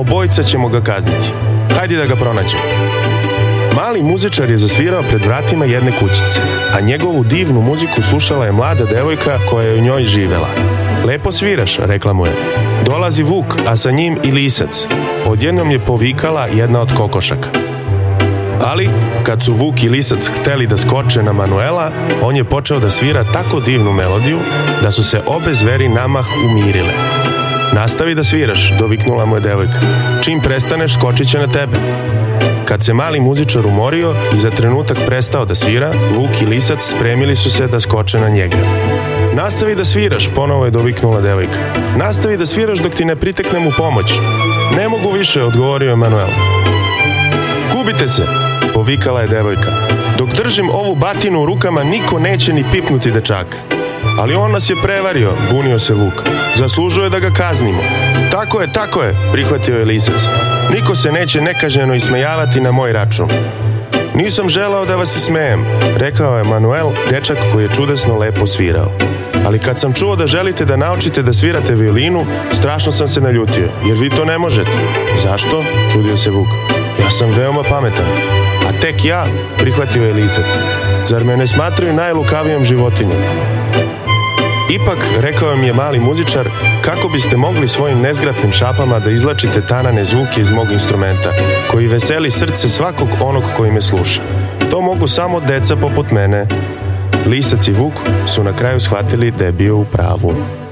obojica ćemo ga kazniti. Hajde da ga pronađemo. Mali muzičar je zasvirao pred vratima jedne kućice, a njegovu divnu muziku slušala je mlada devojka koja je u njoj živela. Lepo sviraš, rekla mu je. Dolazi Vuk, a sa njim i lisac. Odjednom je povikala jedna od kokošaka. Ali, kad su Vuk i lisac hteli da skoče na Manuela, on je počeo da svira tako divnu melodiju da su se obe zveri namah umirile. Nastavi da sviraš, doviknula mu je devojka. Čim prestaneš, skočit će na tebe. Kad se mali muzičar umorio i za trenutak prestao da svira, Vuk i lisac spremili su se da skoče na njega. Nastavi da sviraš, ponovo je doviknula devojka. Nastavi da sviraš dok ti ne priteknem u pomoć. Ne mogu više, odgovorio je Manuel. Gubite se, povikala je devojka. Dok držim ovu batinu u rukama, niko neće ni pipnuti dečaka. Ali on nas je prevario, bunio se Vuk. Zaslužuje da ga kaznimo. Tako je, prihvatio je lisac. Niko se neće nekažnjeno ismejavati na moj račun. Nisam želao da vas ismejem, rekao je Manuel, dečak koji je čudesno lepo svirao. Ali kad sam čuo da želite da naučite da svirate violinu, strašno sam se naljutio, jer vi to ne možete. Zašto? Čudio se Vuk. Ja sam veoma pametan. A tek ja, prihvatio je lisac. Zar me ne smatraju najlukavijom životinjom? Ipak, rekao mi je mali muzičar, kako biste mogli svojim nezgrapnim šapama da izlačite tanane zvuke iz mog instrumenta, koji veseli srce svakog onog koji me sluša. To mogu samo deca poput mene. Lisac i Vuk su na kraju shvatili da je bio u pravu.